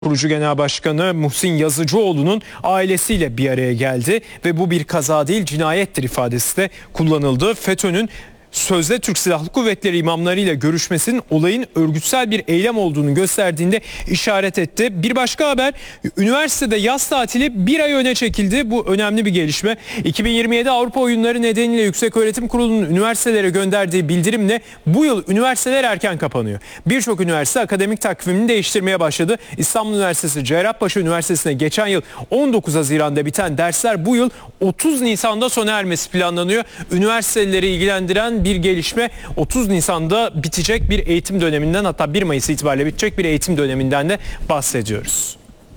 Kurucu Genel Başkanı Muhsin Yazıcıoğlu'nun ailesiyle bir araya geldi ve bu bir kaza değil cinayettir ifadesi de kullanıldı. FETÖ'nün sözde Türk Silahlı Kuvvetleri imamlarıyla görüşmesinin olayın örgütsel bir eylem olduğunu gösterdiğinde işaret etti. Bir başka haber, üniversitede yaz tatili bir ay öne çekildi. Bu önemli bir gelişme. 2027 Avrupa Oyunları nedeniyle Yükseköğretim Kurulu'nun üniversitelere gönderdiği bildirimle bu yıl üniversiteler erken kapanıyor. Birçok üniversite akademik takvimini değiştirmeye başladı. İstanbul Üniversitesi, Cerrahpaşa Üniversitesi'ne geçen yıl 19 Haziran'da biten dersler bu yıl 30 Nisan'da sona ermesi planlanıyor. Üniversiteleri ilgilendiren bir gelişme, 30 Nisan'da bitecek bir eğitim döneminden, hatta 1 Mayıs itibariyle bitecek bir eğitim döneminden de bahsediyoruz.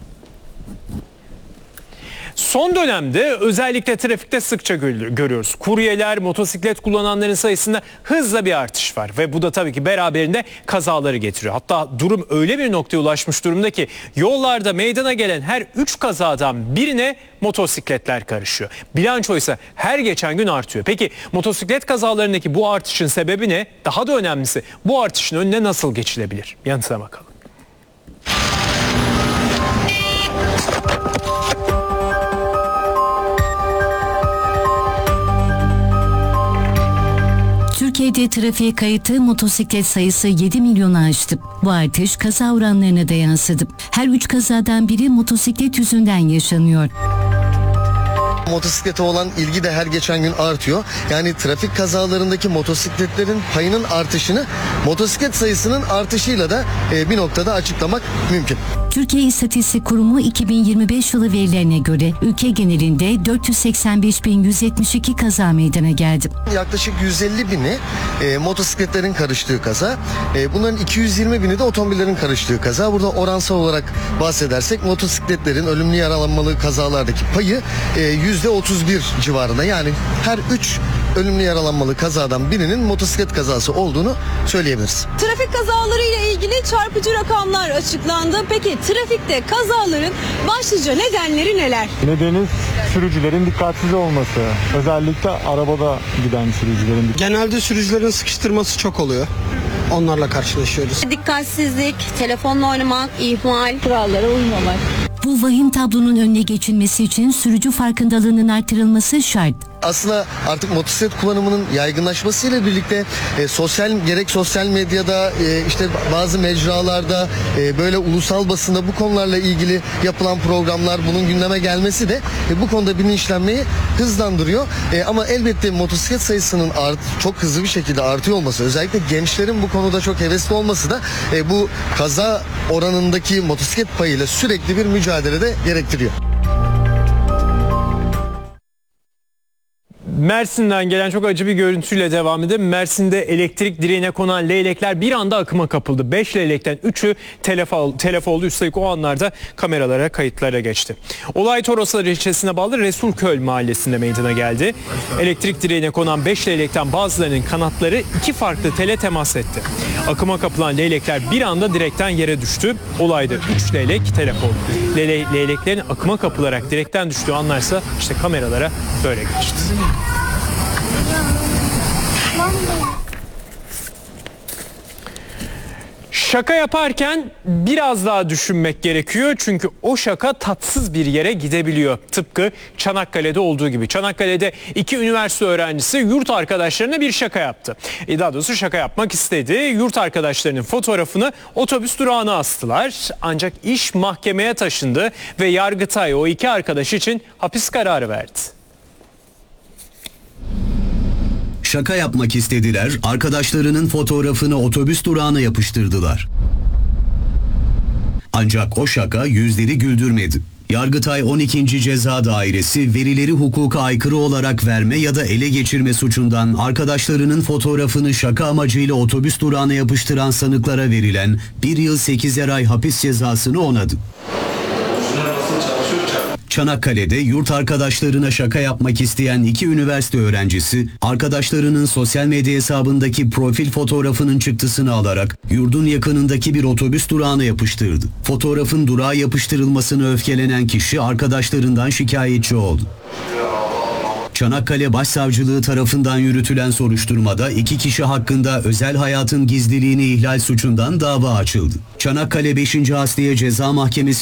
Son dönemde özellikle trafikte sıkça görüyoruz. Kuryeler, motosiklet kullananların sayısında hızla bir artış var ve bu da tabii ki beraberinde kazaları getiriyor. Hatta durum öyle bir noktaya ulaşmış durumda ki yollarda meydana gelen her 3 kazadan birine motosikletler karışıyor. Bilanço ise her geçen gün artıyor. Peki motosiklet kazalarındaki bu artışın sebebi ne? Daha da önemlisi, bu artışın önüne nasıl geçilebilir? Yanıtına bakalım. Türkiye'de trafiğe kayıtlı motosiklet sayısı 7 milyonu aştı. Bu artış kaza oranlarına da yansıdı. Her 3 kazadan biri motosiklet yüzünden yaşanıyor. Motosiklete olan ilgi de her geçen gün artıyor. Yani trafik kazalarındaki motosikletlerin payının artışını motosiklet sayısının artışıyla da bir noktada açıklamak mümkün. Türkiye İstatistik Kurumu 2025 yılı verilerine göre ülke genelinde 485.172 kaza meydana geldi. Yaklaşık 150 bini motosikletlerin karıştığı kaza, bunların 220 bini de otomobillerin karıştığı kaza. Burada oransal olarak bahsedersek motosikletlerin ölümlü yaralanmalı kazalardaki payı %31 civarında, yani her 3 ölümlü yaralanmalı kazadan birinin motosiklet kazası olduğunu söyleyebiliriz. Trafik kazaları ile ilgili çarpıcı rakamlar açıklandı. Peki trafikte kazaların başlıca nedenleri neler? Nedeni sürücülerin dikkatsiz olması. Özellikle arabada giden sürücülerin. Genelde sürücülerin sıkıştırması çok oluyor. Onlarla karşılaşıyoruz. Dikkatsizlik, telefonla oynamak, ihmal, kurallara uymamak. Bu vahim tablonun önüne geçilmesi için sürücü farkındalığının artırılması şart. Aslında artık motosiklet kullanımının yaygınlaşmasıyla birlikte gerek sosyal medyada, işte bazı mecralarda, böyle ulusal basında bu konularla ilgili yapılan programlar, bunun gündeme gelmesi de bu konuda bilinçlenmeyi hızlandırıyor. Ama elbette motosiklet sayısının çok hızlı bir şekilde artıyor olması, özellikle gençlerin bu konuda çok hevesli olması da bu kaza oranındaki motosiklet payıyla sürekli bir mücadele de gerektiriyor. Mersin'den gelen çok acı bir görüntüyle devam edelim. Mersin'de elektrik direğine konan leylekler bir anda akıma kapıldı. 5 leylekten 3'ü telef oldu. Üstelik o anlarda kameralara, kayıtlara geçti. Olay Toroslar ilçesine bağlı Resulköy mahallesinde meydana geldi. Elektrik direğine konan 5 leylekten bazılarının kanatları 2 farklı tele temas etti. Akıma kapılan leylekler bir anda direkten yere düştü. Olayda 3 leylek telef oldu. Leyleklerin akıma kapılarak direkten düştüğü anlarsa işte kameralara böyle geçti. Şaka yaparken biraz daha düşünmek gerekiyor çünkü o şaka tatsız bir yere gidebiliyor. Tıpkı Çanakkale'de olduğu gibi. Çanakkale'de 2 üniversite öğrencisi yurt arkadaşlarına bir şaka yaptı. Daha doğrusu şaka yapmak istedi. Yurt arkadaşlarının fotoğrafını otobüs durağına astılar. Ancak iş mahkemeye taşındı ve Yargıtay o 2 arkadaş için hapis kararı verdi. Şaka yapmak istediler, arkadaşlarının fotoğrafını otobüs durağına yapıştırdılar. Ancak o şaka yüzleri güldürmedi. Yargıtay 12. Ceza Dairesi verileri hukuka aykırı olarak verme ya da ele geçirme suçundan arkadaşlarının fotoğrafını şaka amacıyla otobüs durağına yapıştıran sanıklara verilen 1 yıl 8'er ay hapis cezasını onadı. Çanakkale'de yurt arkadaşlarına şaka yapmak isteyen 2 üniversite öğrencisi, arkadaşlarının sosyal medya hesabındaki profil fotoğrafının çıktısını alarak yurdun yakınındaki bir otobüs durağına yapıştırdı. Fotoğrafın durağa yapıştırılmasına öfkelenen kişi arkadaşlarından şikayetçi oldu. Çanakkale Başsavcılığı tarafından yürütülen soruşturmada 2 kişi hakkında özel hayatın gizliliğini ihlal suçundan dava açıldı. Çanakkale 5. Asliye Ceza Mahkemesi